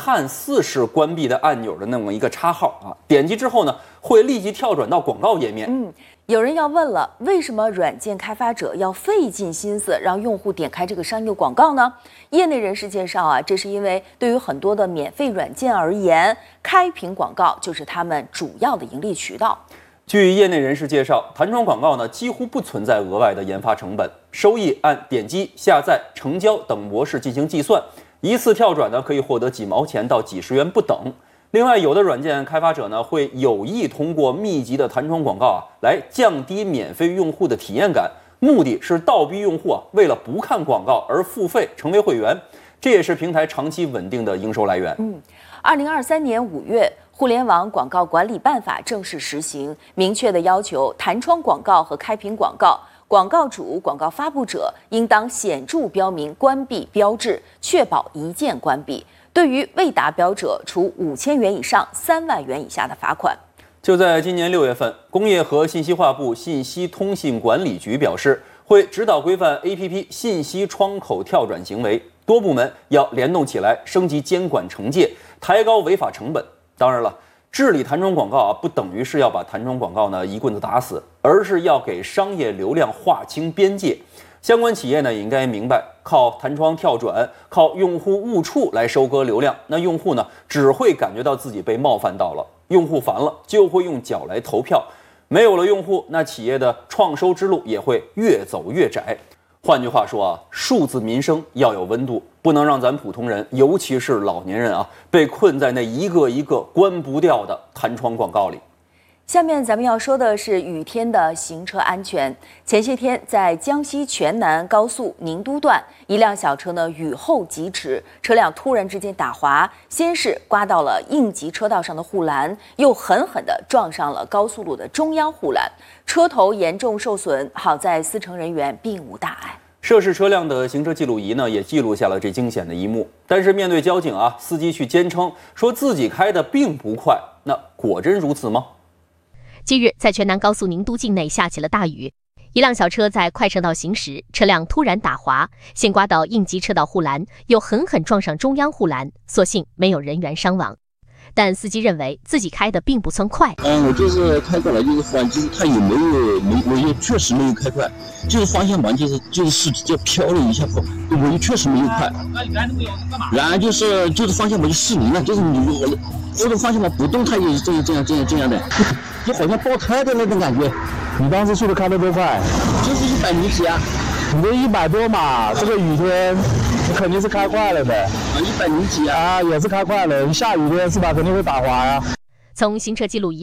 看似是关闭的按钮的那么一个插号啊，点击之后呢，会立即跳转到广告页面。 有人要问了，为什么软件开发者要费尽心思让用户点开这个商业广告呢？业内人士介绍啊，这是因为对于很多的免费软件而言，开屏广告就是他们主要的盈利渠道。 据业内人士介绍，弹窗广告呢几乎不存在额外的研发成本，收益按点击、下载、成交等模式进行计算，一次跳转呢可以获得几毛钱到几十元不等。另外，有的软件开发者呢会有意通过密集的弹窗广告来降低免费用户的体验感，目的是倒逼用户为了不看广告而付费成为会员，这也是平台长期稳定的营收来源。 2023年5月，互联网广告管理办法正式实行，明确的要求弹窗广告和开屏广告，广告主、广告发布者应当显著标明关闭标志，确保一键关闭。对于未达标者，处5000元以上3万元以下的罚款。 就在今年6月份，工业和信息化部信息通信管理局表示，会指导规范 APP 信息窗口跳转行为，多部门要联动起来，升级监管惩戒，抬高违法成本。当然了，治理弹窗广告不等于是要把弹窗广告呢一棍子打死，而是要给商业流量划清边界。相关企业呢也应该明白，靠弹窗跳转、靠用户误触来收割流量，那用户呢只会感觉到自己被冒犯到了，用户烦了就会用脚来投票，没有了用户，那企业的创收之路也会越走越窄。换句话说数字民生要有温度，不能让咱普通人，尤其是老年人被困在那一个一个关不掉的弹窗广告里。 下面咱们要说的是雨天的行车安全。前些天，在江西全南高速宁都段，一辆小车呢雨后疾驰，车辆突然之间打滑，先是刮到了应急车道上的护栏，又狠狠地撞上了高速路的中央护栏，车头严重受损，好在司乘人员并无大碍。 涉事车辆的行车记录仪呢，也记录下了这惊险的一幕。但是面对交警司机去坚称说自己开的并不快，那果真如此吗？ 近日，在全南高速宁都境内下起了大雨，一辆小车在快车道行驶，车辆突然打滑，先刮到应急车道护栏，又狠狠撞上中央护栏，所幸没有人员伤亡。但司机认为自己开的并不算快。 我就是开过来，就是反就是他也我也确实没有开快，就是方向盘就是就飘了一下，我也确实没有快。那你刚才那个干嘛？然后就是方向盘就失灵了，就是我的方向盘不动，它也是这样的，就好像爆胎的那种感觉。 你当时速度开得多快？ 就是100米几你这100多码，这个雨天你肯定是开快了的。 100米几也是开快了。下雨天是吧？肯定会打滑呀。 从行车记录仪